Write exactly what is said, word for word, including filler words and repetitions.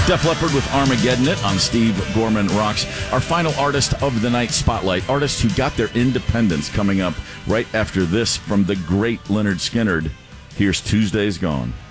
Def Leppard with Armageddon It on Steve Gorman Rocks. Our final artist of the night spotlight, artists who got their independence, coming up right after this from the great Lynyrd Skynyrd. Here's Tuesday's Gone.